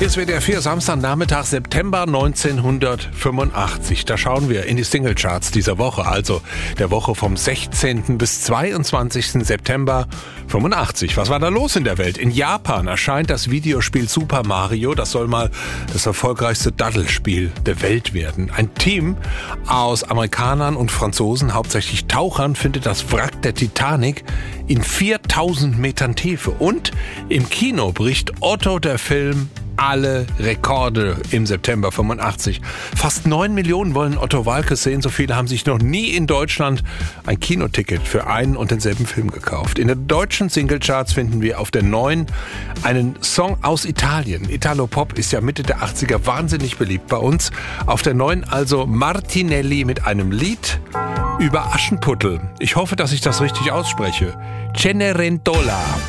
Hier ist WDR 4, Samstagnachmittag, September 1985. Da schauen wir in die Singlecharts dieser Woche, also der Woche vom 16. bis 22. September 85. Was war da los in der Welt? In Japan erscheint das Videospiel Super Mario. Das soll mal das erfolgreichste Daddelspiel der Welt werden. Ein Team aus Amerikanern und Franzosen, hauptsächlich Tauchern, findet das Wrack der Titanic in 4000 Metern Tiefe. Und im Kino bricht Otto der Film alle Rekorde im September 85. Fast 9 Millionen wollen Otto Waalkes sehen. So viele haben sich noch nie in Deutschland ein Kinoticket für einen und denselben Film gekauft. In den deutschen Singlecharts finden wir auf der 9 einen Song aus Italien. Italo-Pop ist ja Mitte der 80er wahnsinnig beliebt bei uns. Auf der 9 also Martinelli mit einem Lied über Aschenputtel. Ich hoffe, dass ich das richtig ausspreche. Cenerentola.